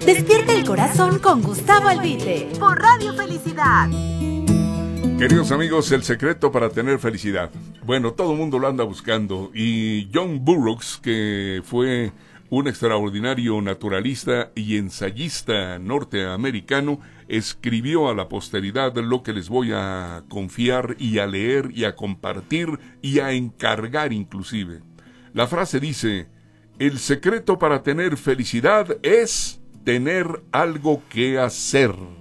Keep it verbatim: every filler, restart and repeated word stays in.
Despierta el corazón con Gustavo Albite por Radio Felicidad. Queridos amigos, el secreto para tener felicidad. Bueno, todo el mundo lo anda buscando y John Burroughs, que fue un extraordinario naturalista y ensayista norteamericano, escribió a la posteridad lo que les voy a confiar y a leer y a compartir y a encargar inclusive. La frase dice: el secreto para tener felicidad es tener algo que hacer.